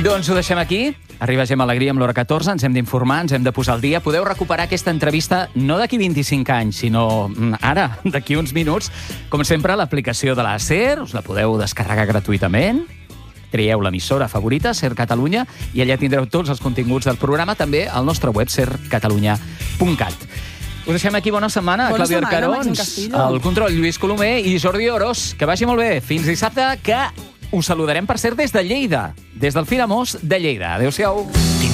Doncs ho deixem aquí. Arriba Gemma Alegria amb l'hora 14. Ens hem d'informar, ens hem de posar al dia. Podeu recuperar aquesta entrevista no d'aquí 25 anys, sinó ara, d'aquí uns minuts. Com sempre, l'aplicació de la SER, us la podeu descarregar gratuïtament. Trieu l'emissora favorita, SER Catalunya, i allà tindreu tots els continguts del programa, també al nostre web, sercatalunya.cat. Us deixem aquí. Bona setmana. Bona Clàudia setmana, Arcarons, Màxim Castillo. el control Lluís Colomer i Jordi Oros. Que vagi molt bé. Fins dissabte, que us saludarem, per cert, des de Lleida. Des del Filamós de Lleida. Adéu-siau.